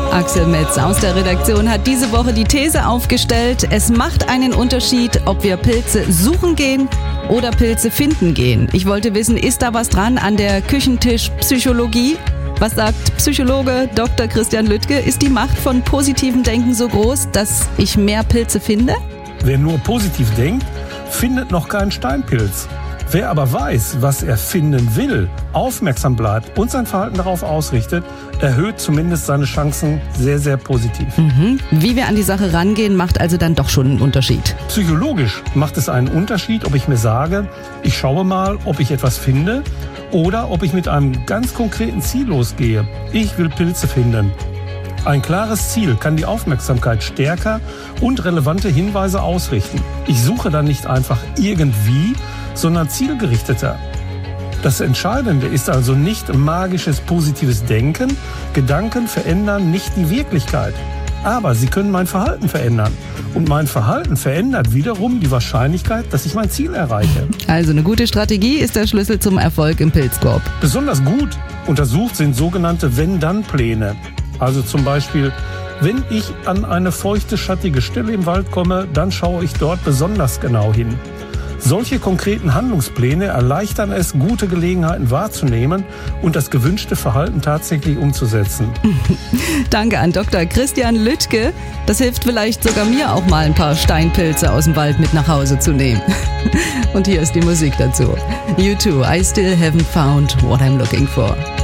Axel Metz aus der Redaktion hat diese Woche die These aufgestellt, es macht einen Unterschied, ob wir Pilze suchen gehen oder Pilze finden gehen. Ich wollte wissen, ist da was dran an der Küchentischpsychologie? Was sagt Psychologe Dr. Christian Lüttke? Ist die Macht von positivem Denken so groß, dass ich mehr Pilze finde? Wer nur positiv denkt, findet noch keinen Steinpilz. Wer aber weiß, was er finden will, aufmerksam bleibt und sein Verhalten darauf ausrichtet, erhöht zumindest seine Chancen sehr, sehr positiv. Wie wir an die Sache rangehen, macht also dann doch schon einen Unterschied. Psychologisch macht es einen Unterschied, ob ich mir sage, ich schaue mal, ob ich etwas finde oder ob ich mit einem ganz konkreten Ziel losgehe. Ich will Pilze finden. Ein klares Ziel kann die Aufmerksamkeit stärker und relevante Hinweise ausrichten. Ich suche dann nicht einfach irgendwie, sondern zielgerichteter. Das Entscheidende ist also nicht magisches positives Denken. Gedanken verändern nicht die Wirklichkeit. Aber sie können mein Verhalten verändern. Und mein Verhalten verändert wiederum die Wahrscheinlichkeit, dass ich mein Ziel erreiche. Also eine gute Strategie ist der Schlüssel zum Erfolg im Pilzkorb. Besonders gut untersucht sind sogenannte Wenn-Dann-Pläne. Also zum Beispiel, wenn ich an eine feuchte, schattige Stelle im Wald komme, dann schaue ich dort besonders genau hin. Solche konkreten Handlungspläne erleichtern es, gute Gelegenheiten wahrzunehmen und das gewünschte Verhalten tatsächlich umzusetzen. Danke an Dr. Christian Lüttke. Das hilft vielleicht sogar mir auch mal ein paar Steinpilze aus dem Wald mit nach Hause zu nehmen. Und hier ist die Musik dazu. U2, I still haven't found what I'm looking for.